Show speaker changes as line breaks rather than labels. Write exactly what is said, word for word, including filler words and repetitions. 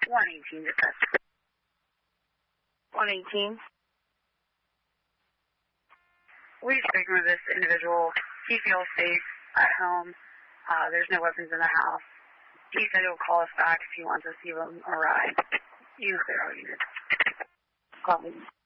one eighteen, dispatch.
one eighteen.
We've spoken with this individual. He feels safe at home. Uh, there's no weapons in the house. He said he'll call us back if he wants us to give him a ride. You clear all units.
Copy.